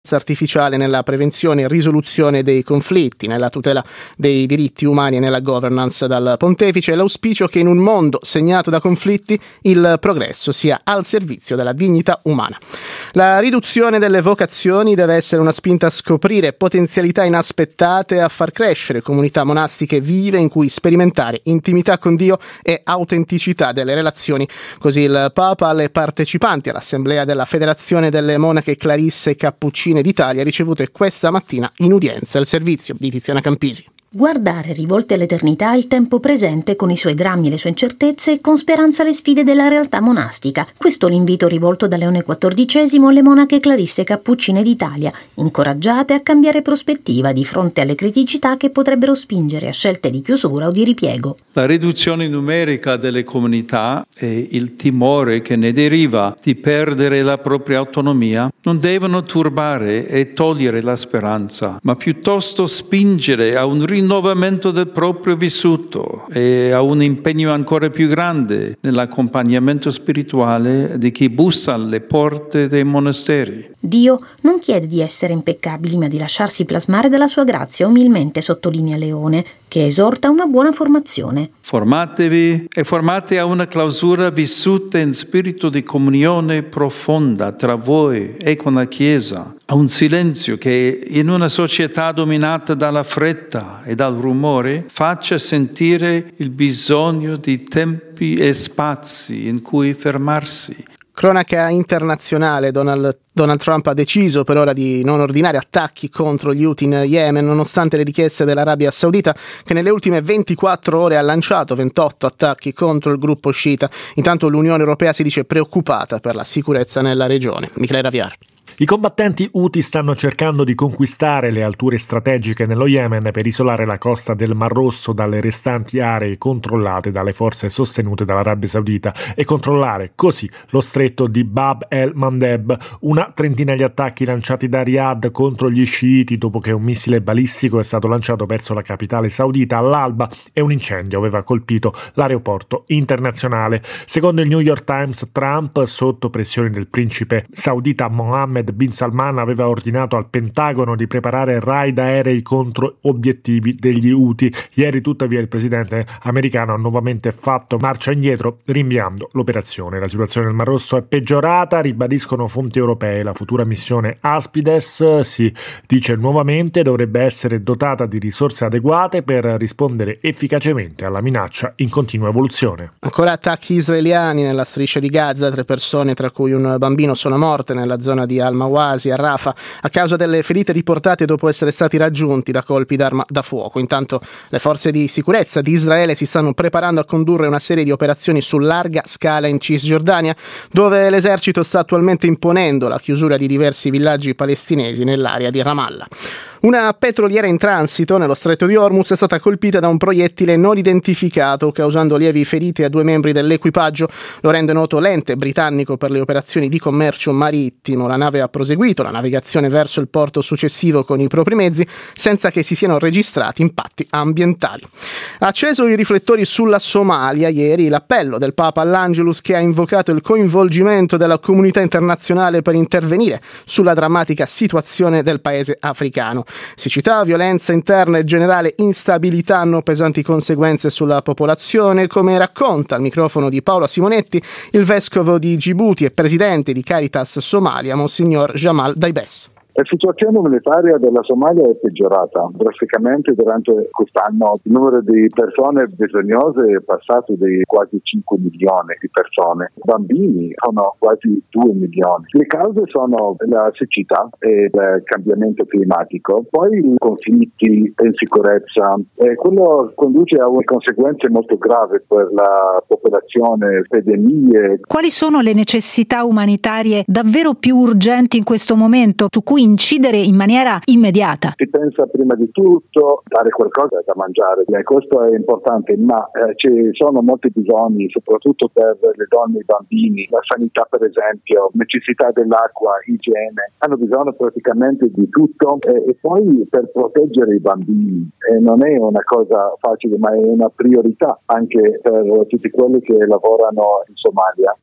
artificiale nella prevenzione e risoluzione dei conflitti, nella tutela dei diritti umani e nella governance. Dal pontefice l'auspicio che in un mondo segnato da conflitti il progresso sia al servizio della dignità umana. La riduzione delle vocazioni deve essere una spinta a scoprire potenzialità inaspettate e a far crescere comunità monastiche vive in cui sperimentare intimità con Dio e autenticità delle relazioni. Così il Papa alle partecipanti all'assemblea della Federazione delle Monache Clarisse Cappuccine d'Italia ricevute questa mattina in udienza al servizio di Tiziana Campisi. Guardare rivolte all'eternità il tempo presente con i suoi drammi e le sue incertezze e con speranza le sfide della realtà monastica. Questo l'invito rivolto da Leone XIV alle monache Clarisse Cappuccine d'Italia, incoraggiate a cambiare prospettiva di fronte alle criticità che potrebbero spingere a scelte di chiusura o di ripiego. La riduzione numerica delle comunità e il timore che ne deriva di perdere la propria autonomia non devono turbare e togliere la speranza, ma piuttosto spingere a un rinnovamento del proprio vissuto e a un impegno ancora più grande nell'accompagnamento spirituale di chi bussa alle porte dei monasteri. Dio non chiede di essere impeccabili, ma di lasciarsi plasmare dalla sua grazia, umilmente sottolinea Leone, che esorta una buona formazione. Formatevi e formate a una clausura vissuta in spirito di comunione profonda tra voi e con la Chiesa, a un silenzio che in una società dominata dalla fretta e dal rumore faccia sentire il bisogno di tempi e spazi in cui fermarsi. Cronaca internazionale. Donald Trump ha deciso per ora di non ordinare attacchi contro gli Houthi in Yemen, nonostante le richieste dell'Arabia Saudita, che nelle ultime 24 ore ha lanciato 28 attacchi contro il gruppo sciita. Intanto l'Unione Europea si dice preoccupata per la sicurezza nella regione. Michele Raviar. I combattenti Houthi stanno cercando di conquistare le alture strategiche nello Yemen per isolare la costa del Mar Rosso dalle restanti aree controllate dalle forze sostenute dall'Arabia Saudita e controllare così lo stretto di Bab el-Mandeb. Una trentina di attacchi lanciati da Riyadh contro gli sciiti dopo che un missile balistico è stato lanciato verso la capitale saudita all'alba e un incendio aveva colpito l'aeroporto internazionale. Secondo il New York Times, Trump, sotto pressione del principe saudita Mohammed bin Salman, aveva ordinato al Pentagono di preparare raid aerei contro obiettivi degli Houthi. Ieri, tuttavia, il presidente americano ha nuovamente fatto marcia indietro, rinviando l'operazione. La situazione nel Mar Rosso è peggiorata, ribadiscono fonti europee. La futura missione Aspides, si dice nuovamente, dovrebbe essere dotata di risorse adeguate per rispondere efficacemente alla minaccia in continua evoluzione. Ancora attacchi israeliani nella striscia di Gaza. 3 persone, tra cui un bambino, sono morte nella zona di Al-Mawasi a Rafah a causa delle ferite riportate dopo essere stati raggiunti da colpi d'arma da fuoco. Intanto le forze di sicurezza di Israele si stanno preparando a condurre una serie di operazioni su larga scala in Cisgiordania, dove l'esercito sta attualmente imponendo la chiusura di diversi villaggi palestinesi nell'area di Ramallah. Una petroliera in transito nello stretto di Hormuz è stata colpita da un proiettile non identificato, causando lievi ferite a 2 membri dell'equipaggio. Lo rende noto l'ente britannico per le operazioni di commercio marittimo. La nave ha proseguito la navigazione verso il porto successivo con i propri mezzi, senza che si siano registrati impatti ambientali. Ha acceso i riflettori sulla Somalia ieri l'appello del Papa all'Angelus, che ha invocato il coinvolgimento della comunità internazionale per intervenire sulla drammatica situazione del paese africano. Siccità, violenza interna e generale instabilità hanno pesanti conseguenze sulla popolazione, come racconta al microfono di Paolo Simonetti il vescovo di Gibuti e presidente di Caritas Somalia, Monsignor Jamal Daibes. La situazione umanitaria della Somalia è peggiorata drasticamente durante quest'anno. Il numero di persone bisognose è passato di quasi 5 milioni di persone. Bambini sono quasi 2 milioni. Le cause sono la siccità e il cambiamento climatico, poi i conflitti e insicurezza. E quello conduce a conseguenze molto gravi per la popolazione, epidemie. Quali sono le necessità umanitarie davvero più urgenti in questo momento, su cui incidere in maniera immediata? Si pensa prima di tutto dare qualcosa da mangiare, questo è importante, ma ci sono molti bisogni, soprattutto per le donne e i bambini, la sanità per esempio, necessità dell'acqua, igiene, hanno bisogno praticamente di tutto e poi per proteggere i bambini non è una cosa facile, ma è una priorità anche per tutti quelli che lavorano in Somalia.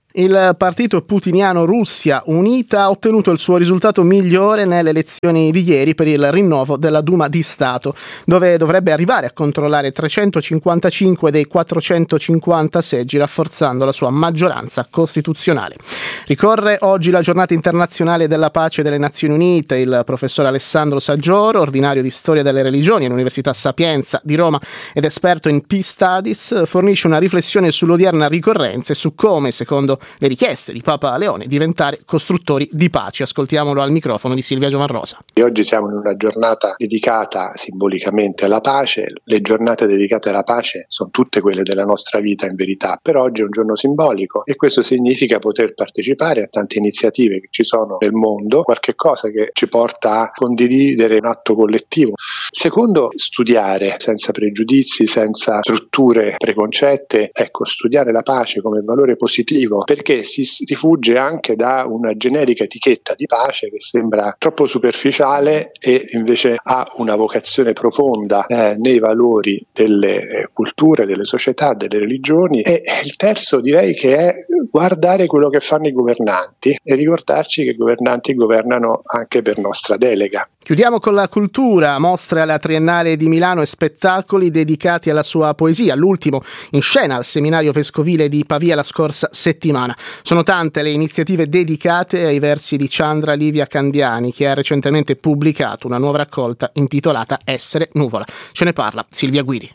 Il partito putiniano Russia Unita ha ottenuto il suo risultato migliore nelle elezioni di ieri per il rinnovo della Duma di Stato, dove dovrebbe arrivare a controllare 355 dei 450 seggi, rafforzando la sua maggioranza costituzionale. Ricorre oggi la giornata internazionale della pace delle Nazioni Unite. Il professor Alessandro Saggioro, ordinario di storia delle religioni all'Università Sapienza di Roma ed esperto in Peace Studies, fornisce una riflessione sull'odierna ricorrenza e su come, secondo le richieste di Papa Leone, diventare costruttori di pace. Ascoltiamolo al microfono di Silvia Giovanrosa. Oggi siamo in una giornata dedicata simbolicamente alla pace. Le giornate dedicate alla pace sono tutte quelle della nostra vita in verità, però oggi è un giorno simbolico e questo significa poter partecipare a tante iniziative che ci sono nel mondo, qualche cosa che ci porta a condividere un atto collettivo. Secondo, studiare senza pregiudizi, senza strutture preconcette, studiare la pace come valore positivo, perché si rifugge anche da una generica etichetta di pace che sembra troppo superficiale e invece ha una vocazione profonda nei valori delle culture, delle società, delle religioni. E il terzo direi che è guardare quello che fanno i governanti e ricordarci che i governanti governano anche per nostra delega. Chiudiamo con la cultura, mostre alla Triennale di Milano e spettacoli dedicati alla sua poesia, l'ultimo in scena al Seminario Vescovile di Pavia la scorsa settimana. Sono tante le iniziative dedicate ai versi di Chandra Livia Candiani, che ha recentemente pubblicato una nuova raccolta intitolata Essere nuvola. Ce ne parla Silvia Guidi.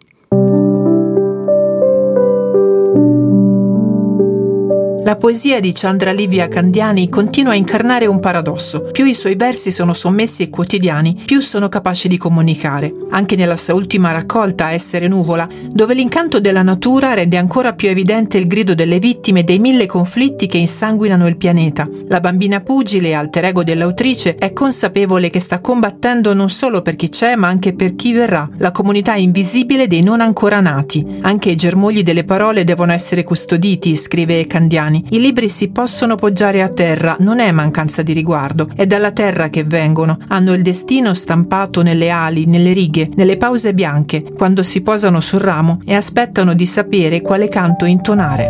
La poesia di Chandra Livia Candiani continua a incarnare un paradosso. Più i suoi versi sono sommessi e quotidiani, più sono capaci di comunicare. Anche nella sua ultima raccolta, Essere nuvola, dove l'incanto della natura rende ancora più evidente il grido delle vittime dei 1000 conflitti che insanguinano il pianeta. La bambina pugile, alter ego dell'autrice, è consapevole che sta combattendo non solo per chi c'è, ma anche per chi verrà, la comunità invisibile dei non ancora nati. Anche i germogli delle parole devono essere custoditi, scrive Candiani. I libri si possono poggiare a terra, non è mancanza di riguardo, è dalla terra che vengono, hanno il destino stampato nelle ali, nelle righe, nelle pause bianche, quando si posano sul ramo e aspettano di sapere quale canto intonare.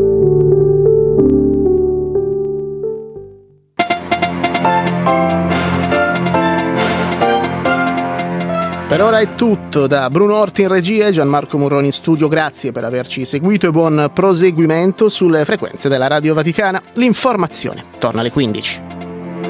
Per ora è tutto, da Bruno Orti in regia e Gianmarco Murroni in studio. Grazie per averci seguito e buon proseguimento sulle frequenze della Radio Vaticana. L'informazione torna alle 15.